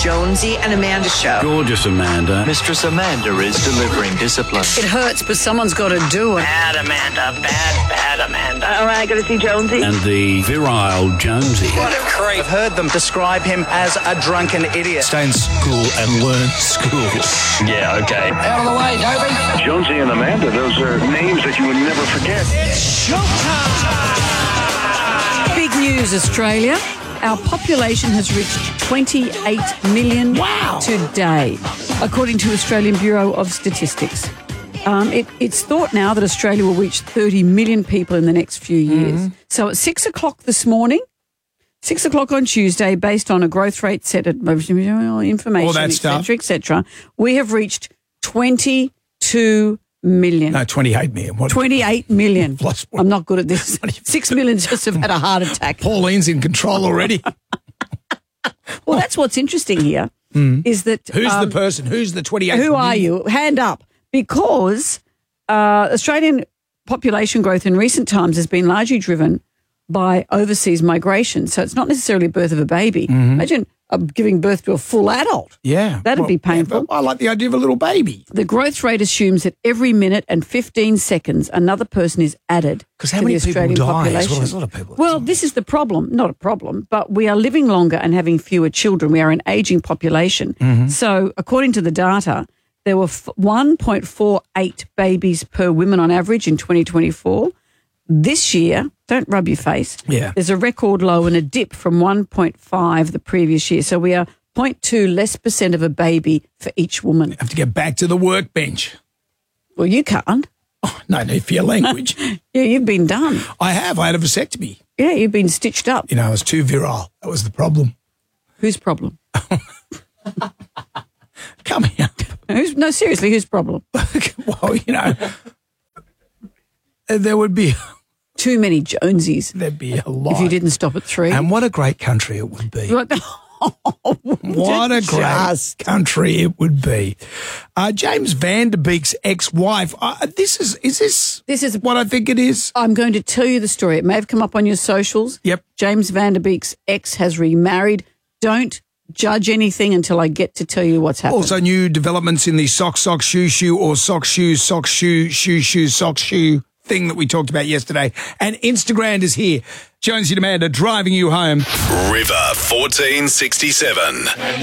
Jonesy and Amanda Show. Gorgeous Amanda. Mistress Amanda is delivering discipline. It hurts, but someone's got to do it. Bad Amanda, bad Amanda. All right, going to see Jonesy. And the virile Jonesy. What a creep. I've heard them describe him as a drunken idiot. Stay in school and learn school. Yeah, okay. Out of the way, Toby. Jonesy and Amanda, those are names that you would never forget. It's showtime. Big news, Australia. Our population has reached 28 million today, according to Australian Bureau of Statistics. It's thought now that Australia will reach 30 million people in the next few years. So at 6 o'clock this morning, 6 o'clock on Tuesday, based on a growth rate set at information, et cetera, we have reached 22 million. No, 28 million. 28 million. Plus one. I'm not good at this. 6 million just have had a heart attack. Pauline's in control already. Well, that's what's interesting here is that... Who's the person? Who's the 28 Who are million? you? Hand up. Because Australian population growth in recent times has been largely driven by overseas migration. So it's not necessarily birth of a baby. Imagine giving birth to a full adult. Yeah. That'd be painful. I like the idea of a little baby. The growth rate assumes that every minute and 15 seconds another person is added Because to how the many people Australian die? population. Well, there's a lot of people. Well, this is the problem. Not a problem, but we are living longer and having fewer children. We are an ageing population. So according to the data, there were 1.48 babies per woman on average in 2024. This year, don't rub your face, there's a record low and a dip from 1.5 the previous year. So we are 0.2 less % of a baby for each woman. have to get back to the workbench. Well, you can't. Oh, no need for your language. Yeah, you've been done. I have. I had a vasectomy. Yeah, you've been stitched up. You know, I was too virile. That was the problem. Whose problem? Come here. No, seriously, whose problem? Well, you know, there would be... Too many Jonesies. There'd be a lot. If you didn't stop at 3. And what a great country it would be. What a great country it would be. James Van Der Beek's ex-wife. Is this what I think it is? I'm going to tell you the story. It may have come up on your socials. Yep. James Van Der Beek's ex has remarried. Don't judge anything until I get to tell you what's happened. Also, new developments in the sock, shoe, or sock, shoe, sock, shoe, sock, shoe thing that we talked about yesterday. And Instagram is here. Jonesy and Amanda driving you home. River 1467.